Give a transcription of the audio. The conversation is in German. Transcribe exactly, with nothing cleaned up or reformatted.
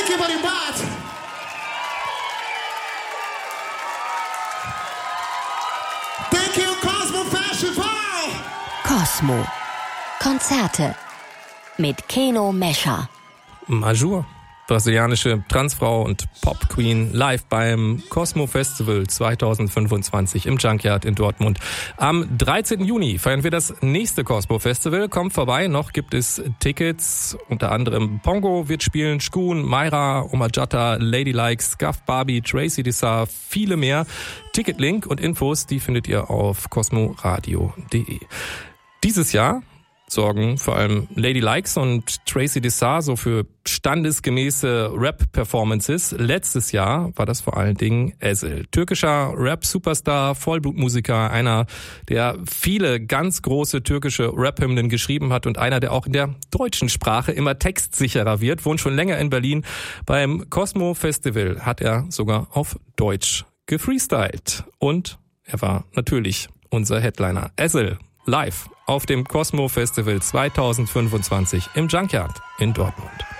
Shake your body bad. Thank you, Cosmo Festival. Cosmo. Konzerte mit Keno Mescher. Majur, brasilianische Transfrau und Pop-Queen, live beim Cosmo Festival zwanzig fünfundzwanzig im Junkyard in Dortmund. Am dreizehnten Juni feiern wir das nächste Cosmo Festival. Kommt vorbei, noch gibt es Tickets. Unter anderem Pongo wird spielen, Shkun, Mayra, Omajata, Ladylike, Scuff Barbie, Tracy Dessar, viele mehr. Ticketlink und Infos, die findet ihr auf cosmoradio punkt de. Dieses Jahr sorgen vor allem Ladylikes und Tracy Dessar so für standesgemäße Rap-Performances. Letztes Jahr war das vor allen Dingen Ezel. Türkischer Rap-Superstar, Vollblutmusiker, einer, der viele ganz große türkische Rap-Hymnen geschrieben hat und einer, der auch in der deutschen Sprache immer textsicherer wird, wohnt schon länger in Berlin. Beim Cosmo Festival hat er sogar auf Deutsch gefreestylt. Und er war natürlich unser Headliner. Ezel, live auf dem Cosmo Festival zwanzig fünfundzwanzig im Junkyard in Dortmund.